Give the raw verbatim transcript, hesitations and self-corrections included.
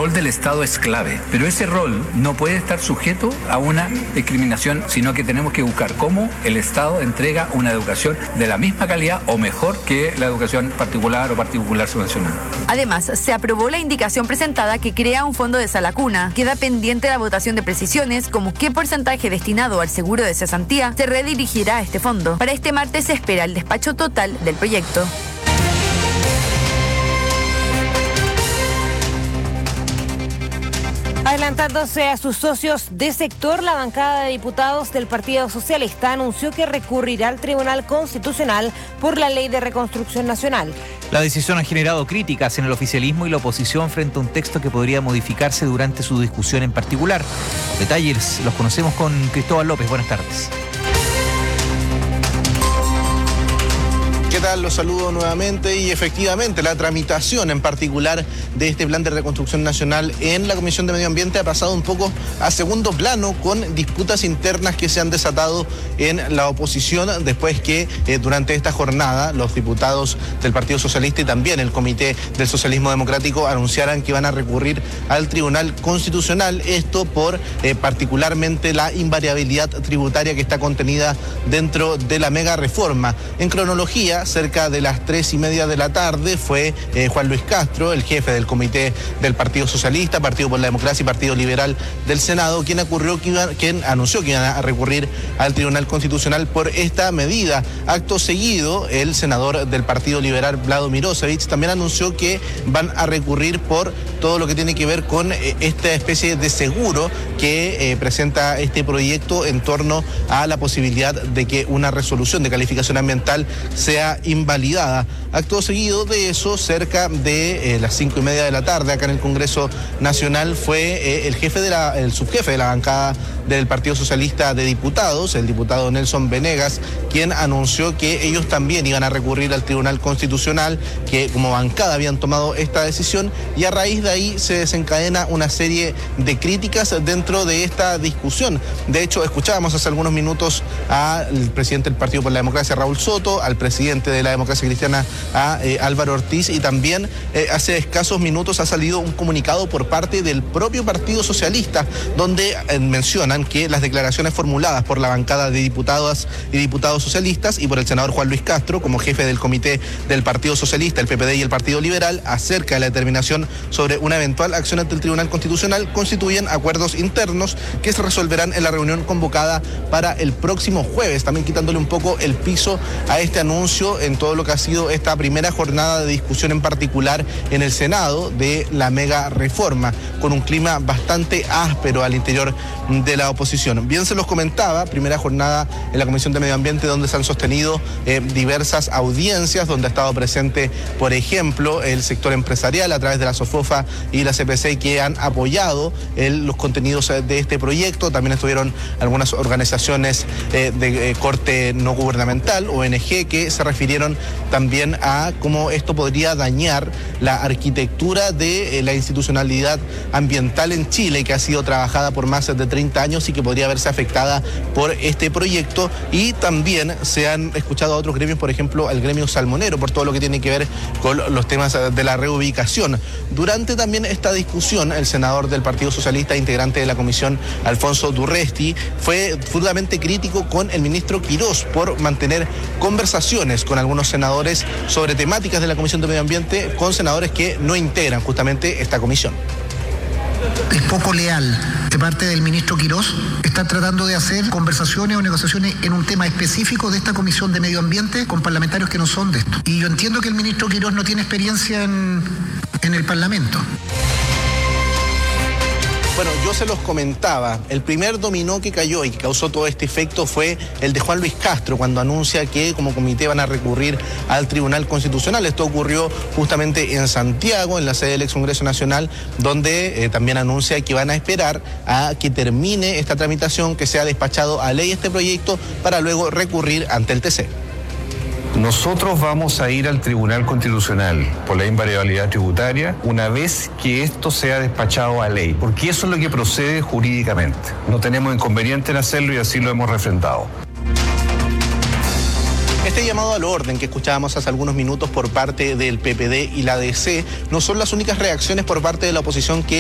rol del Estado es clave, pero ese rol no puede estar sujeto a una discriminación, sino que tenemos que buscar cómo el Estado entrega una educación de la misma calidad o mejor que la educación particular o particular subvencionada. Además, se aprobó la indicación presentada que crea un fondo de sala cuna. Queda pendiente la votación de precisiones como qué porcentaje destinado al seguro de cesantía se redirigirá a este fondo. Para este martes se espera el despacho total del proyecto. Adelantándose a sus socios de sector, la bancada de diputados del Partido Socialista anunció que recurrirá al Tribunal Constitucional por la Ley de Reconstrucción Nacional. La decisión ha generado críticas en el oficialismo y la oposición frente a un texto que podría modificarse durante su discusión en particular. Los detalles los conocemos con Cristóbal López. Buenas tardes. ¿Qué tal? Los saludo nuevamente y efectivamente la tramitación en particular de este plan de reconstrucción nacional en la Comisión de Medio Ambiente ha pasado un poco a segundo plano con disputas internas que se han desatado en la oposición después que eh, durante esta jornada los diputados del Partido Socialista y también el Comité del Socialismo Democrático anunciaran que iban a recurrir al Tribunal Constitucional, esto por eh, particularmente la invariabilidad tributaria que está contenida dentro de la mega reforma. En cronología, cerca de las tres y media de la tarde fue eh, Juan Luis Castro, el jefe del comité del Partido Socialista, Partido por la Democracia y Partido Liberal del Senado, quien, ocurrió que iba, quien anunció que iban a recurrir al Tribunal Constitucional por esta medida. Acto seguido, el senador del Partido Liberal, Vlado Mirosevic, también anunció que van a recurrir por todo lo que tiene que ver con eh, esta especie de seguro que eh, presenta este proyecto en torno a la posibilidad de que una resolución de calificación ambiental sea invalidada. Acto seguido de eso, cerca de eh, las cinco y media de la tarde, acá en el Congreso Nacional, fue eh, el jefe de la, el subjefe de la bancada del Partido Socialista de Diputados, el diputado Nelson Venegas, quien anunció que ellos también iban a recurrir al Tribunal Constitucional, que como bancada habían tomado esta decisión, y a raíz de ahí se desencadena una serie de críticas dentro de esta discusión. De hecho, escuchábamos hace algunos minutos al presidente del Partido por la Democracia, Raúl Soto, al presidente de la Democracia Cristiana, a eh, Álvaro Ortiz, y también eh, hace escasos minutos ha salido un comunicado por parte del propio Partido Socialista, donde eh, mencionan que las declaraciones formuladas por la bancada de diputadas y diputados socialistas y por el senador Juan Luis Castro, como jefe del comité del Partido Socialista, el P P D y el Partido Liberal, acerca de la determinación sobre una eventual acción ante el Tribunal Constitucional, constituyen acuerdos internos que se resolverán en la reunión convocada para el próximo jueves, también quitándole un poco el piso a este anuncio en todo lo que ha sido esta primera jornada de discusión en particular en el Senado de la mega reforma, con un clima bastante áspero al interior de la oposición. Bien se los comentaba, primera jornada en la Comisión de Medio Ambiente donde se han sostenido eh, diversas audiencias, donde ha estado presente, por ejemplo, el sector empresarial a través de la SOFOFA y la C P C, que han apoyado el, los contenidos de este proyecto. También estuvieron algunas organizaciones eh, de eh, corte no gubernamental, O N G, que se refirieron también a cómo esto podría dañar la arquitectura de eh, la institucionalidad ambiental en Chile, que ha sido trabajada por más de treinta años y que podría verse afectada por este proyecto. Y también se han escuchado a otros gremios, por ejemplo, al gremio salmonero, por todo lo que tiene que ver con los temas de la reubicación. Durante también esta discusión, el senador del Partido Socialista, integrante de la comisión, Alfonso Durresti, fue fundamentalmente crítico con el ministro Quirós por mantener conversaciones con algunos senadores sobre temáticas de la Comisión de Medio Ambiente, con senadores que no integran justamente esta comisión. Es poco leal de parte del ministro Quirós estar tratando de hacer conversaciones o negociaciones en un tema específico de esta Comisión de Medio Ambiente con parlamentarios que no son de esto. Y yo entiendo que el ministro Quirós no tiene experiencia en, en el Parlamento. Bueno, yo se los comentaba, el primer dominó que cayó y que causó todo este efecto fue el de Juan Luis Castro, cuando anuncia que como comité van a recurrir al Tribunal Constitucional. Esto ocurrió justamente en Santiago, en la sede del ex Congreso Nacional, donde eh, también anuncia que van a esperar a que termine esta tramitación, que sea despachado a ley este proyecto, para luego recurrir ante el T C. Nosotros vamos a ir al Tribunal Constitucional por la invariabilidad tributaria una vez que esto sea despachado a ley, porque eso es lo que procede jurídicamente. No tenemos inconveniente en hacerlo y así lo hemos refrendado. Este llamado al orden que escuchábamos hace algunos minutos por parte del P P D y la D C no son las únicas reacciones por parte de la oposición que